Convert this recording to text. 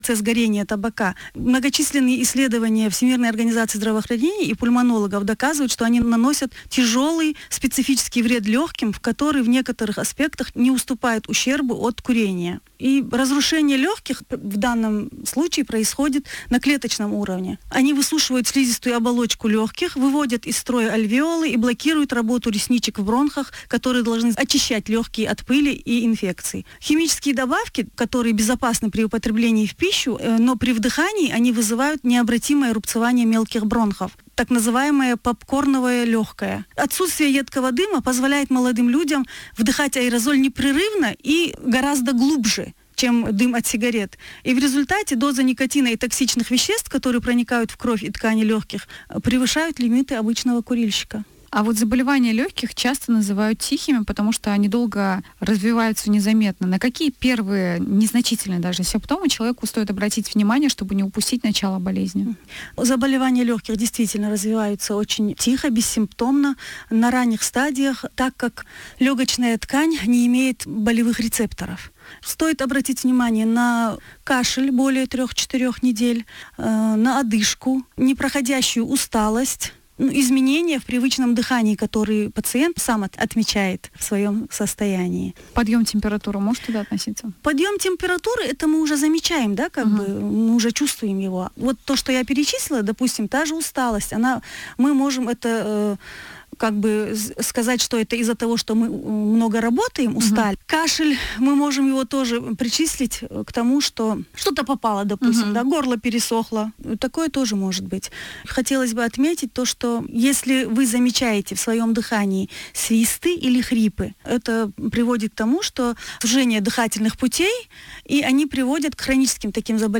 процесс горения табака. Многочисленные исследования Всемирной организации здравоохранения и пульмонологов доказывают, что они наносят тяжелый специфический вред легким, в который в некоторых аспектах не уступает ущербу от курения. И разрушение легких в данном случае происходит на клеточном уровне. Они высушивают слизистую оболочку легких, выводят из строя альвеолы и блокируют работу ресничек в бронхах, которые должны очищать легкие от пыли и инфекций. Химические добавки, которые безопасны при употреблении в пищу, но при вдыхании они вызывают необратимое рубцевание мелких бронхов, так называемое попкорновое легкое. Отсутствие едкого дыма позволяет молодым людям вдыхать аэрозоль непрерывно и гораздо глубже, чем дым от сигарет. И в результате доза никотина и токсичных веществ, которые проникают в кровь и ткани легких, превышают лимиты обычного курильщика. А вот заболевания легких часто называют тихими, потому что они долго развиваются незаметно. На какие первые, незначительные даже симптомы человеку стоит обратить внимание, чтобы не упустить начало болезни? Заболевания легких действительно развиваются очень тихо, бессимптомно, на ранних стадиях, так как легочная ткань не имеет болевых рецепторов. Стоит обратить внимание на кашель более 3-4 недель, на одышку, непроходящую усталость, изменения в привычном дыхании, которые пациент сам отмечает в своем состоянии. Подъем температуры может туда относиться? Подъем температуры, это мы уже замечаем, да, мы уже чувствуем его. Вот то, что я перечислила, допустим, та же усталость, мы можем это сказать, что это из-за того, что мы много работаем, устали. Кашель, мы можем его тоже причислить к тому, что что-то попало, допустим, да, горло пересохло. Такое тоже может быть. Хотелось бы отметить то, что если вы замечаете в своем дыхании свисты или хрипы, это приводит к тому, что сужение дыхательных путей, и они приводят к хроническим таким заболеваниям,